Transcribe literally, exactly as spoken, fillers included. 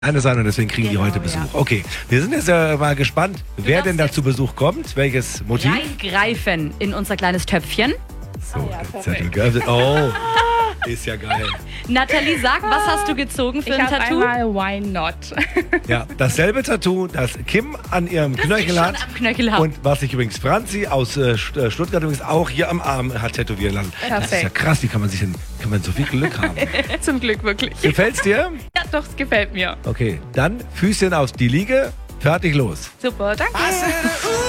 Eine sein und deswegen kriegen Genau, die heute Besuch. ja. Okay, wir sind jetzt äh, mal gespannt, wer darfst denn da jetzt zu Besuch kommt, welches Motiv. Reingreifen in unser kleines Töpfchen. So, der Zettel geöffnet. Oh, ist ja geil. Nathalie, sag, was hast du gezogen für Ich ein habe Tattoo? einmal Why Not. Ja, dasselbe Tattoo, das Kim an ihrem Knöchel ich hat. schon am Knöchel hab. Und was sich übrigens Franzi aus äh, St- äh, Stuttgart übrigens auch hier am Arm hat tätowieren lassen. Das ist ja Perfekt. krass, wie kann man sich denn, kann man so viel Glück haben. Zum Glück wirklich. Gefällt's dir? Ja, doch, es gefällt mir. Okay, dann Füßchen auf die Liege, fertig los. Super, danke.